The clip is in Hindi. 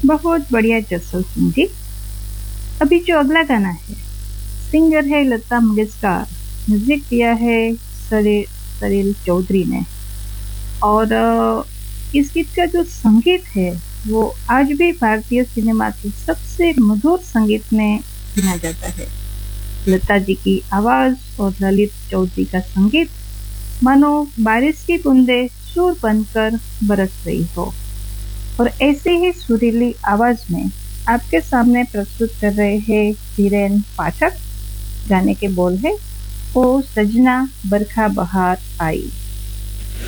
बहुत बढ़िया जसवंत सिंह जी। अभी जो अगला गाना है, सिंगर है लता मंगेशकर, म्यूजिक दिया है सलील चौधरी ने। और इस गीत का जो संगीत है वो आज भी भारतीय सिनेमा के सबसे मधुर संगीत में गिना जाता है। लता जी की आवाज और ललित चौधरी का संगीत मानो बारिश की बूंदे सुर बनकर बरस रही हो। और ऐसे ही सुरीली आवाज में आपके सामने प्रस्तुत कर रहे हैं धीरेन पाठक। गाने के बोल है, ओ सजना बरखा बहार आई।